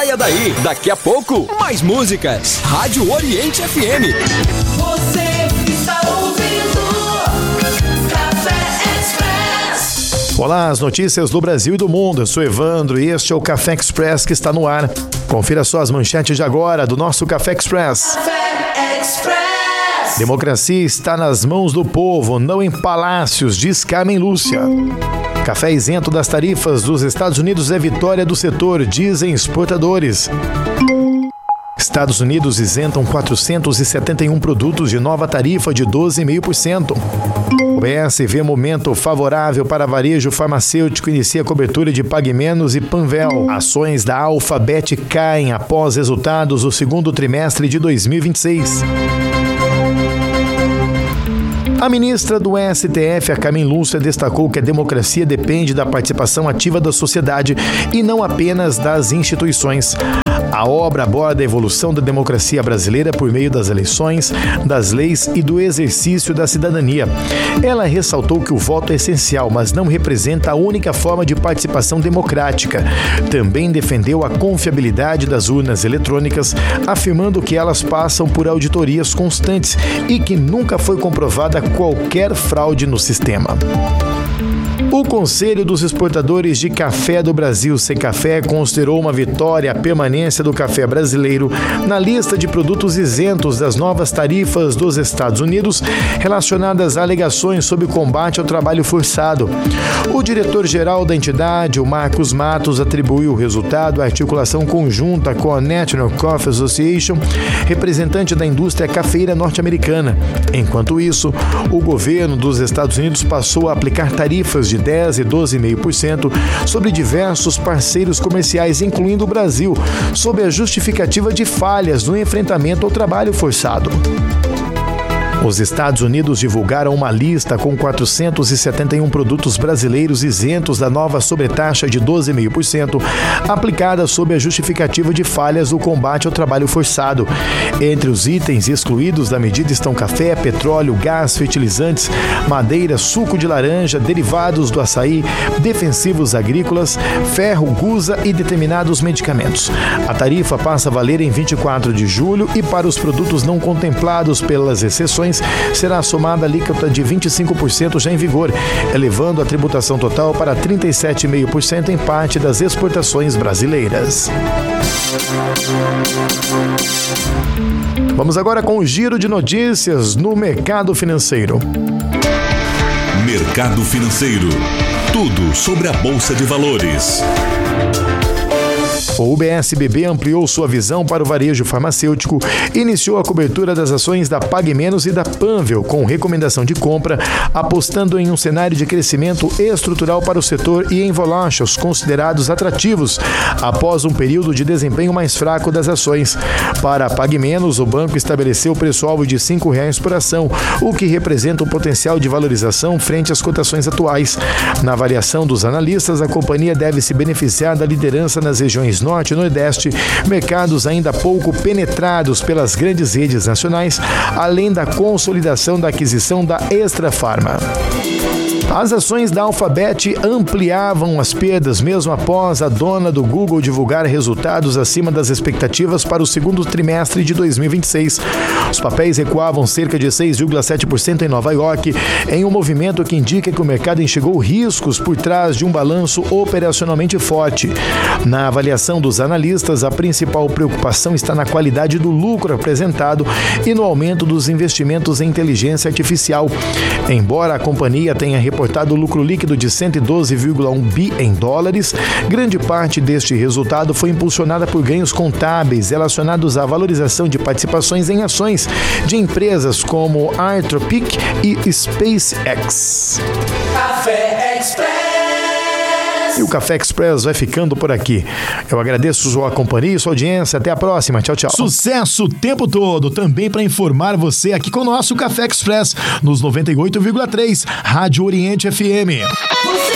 saia daí. Daqui a pouco, mais músicas. Rádio Oriente FM. Você está ouvindo Café Express. Olá, as notícias do Brasil e do mundo. Eu sou Evandro e este é o Café Express que está no ar. Confira só as manchetes de agora do nosso Café Express. Café Express. Democracia está nas mãos do povo, não em palácios, diz Carmen Lúcia. Café isento das tarifas dos Estados Unidos é vitória do setor, dizem exportadores. Estados Unidos isentam 471 produtos de nova tarifa de 12,5%. O BS vê momento favorável para varejo farmacêutico, inicia cobertura de Pague Menos e Panvel. Ações da Alphabet caem após resultados do segundo trimestre de 2026. A ministra do STF, a Carmen Lúcia, destacou que a democracia depende da participação ativa da sociedade e não apenas das instituições. A obra aborda a evolução da democracia brasileira por meio das eleições, das leis e do exercício da cidadania. Ela ressaltou que o voto é essencial, mas não representa a única forma de participação democrática. Também defendeu a confiabilidade das urnas eletrônicas, afirmando que elas passam por auditorias constantes e que nunca foi comprovada qualquer fraude no sistema. O Conselho dos Exportadores de Café do Brasil, Secafé, considerou uma vitória a permanência do café brasileiro na lista de produtos isentos das novas tarifas dos Estados Unidos relacionadas a alegações sobre combate ao trabalho forçado. O diretor-geral da entidade, o Marcos Matos, atribuiu o resultado à articulação conjunta com a National Coffee Association, representante da indústria cafeeira norte-americana. Enquanto isso, o governo dos Estados Unidos passou a aplicar tarifas de 10% e 12,5% sobre diversos parceiros comerciais, incluindo o Brasil, sob a justificativa de falhas no enfrentamento ao trabalho forçado. Os Estados Unidos divulgaram uma lista com 471 produtos brasileiros isentos da nova sobretaxa de 12,5%, aplicada sob a justificativa de falhas no combate ao trabalho forçado. Entre os itens excluídos da medida estão café, petróleo, gás, fertilizantes, madeira, suco de laranja, derivados do açaí, defensivos agrícolas, ferro, gusa e determinados medicamentos. A tarifa passa a valer em 24 de julho e para os produtos não contemplados pelas exceções, será somada a alíquota de 25% já em vigor, elevando a tributação total para 37,5% em parte das exportações brasileiras. Vamos agora com o giro de notícias no mercado financeiro. Mercado financeiro. Tudo sobre a Bolsa de Valores. O UBSBB ampliou sua visão para o varejo farmacêutico e iniciou a cobertura das ações da Pague Menos e da Panvel, com recomendação de compra, apostando em um cenário de crescimento estrutural para o setor e em volúmenes considerados atrativos, após um período de desempenho mais fraco das ações. Para a Pague Menos, o banco estabeleceu o preço-alvo de R$ 5,00 por ação, o que representa um potencial de valorização frente às cotações atuais. Na avaliação dos analistas, a companhia deve se beneficiar da liderança nas regiões Norte e Nordeste, mercados ainda pouco penetrados pelas grandes redes nacionais, além da consolidação da aquisição da Extra Farma. As ações da Alphabet ampliavam as perdas mesmo após a dona do Google divulgar resultados acima das expectativas para o segundo trimestre de 2026. Os papéis recuavam cerca de 6,7% em Nova York, em um movimento que indica que o mercado enxergou riscos por trás de um balanço operacionalmente forte. Na avaliação dos analistas, a principal preocupação está na qualidade do lucro apresentado e no aumento dos investimentos em inteligência artificial. Embora a companhia tenha reportado lucro líquido de 112,1 bi em dólares, grande parte deste resultado foi impulsionada por ganhos contábeis relacionados à valorização de participações em ações de empresas como Anthropic e SpaceX. Café Express. E o Café Express vai ficando por aqui. Eu agradeço sua companhia e sua audiência. Até a próxima. Tchau, tchau. Sucesso o tempo todo. Também para informar você aqui com o nosso Café Express nos 98,3 Rádio Oriente FM. Você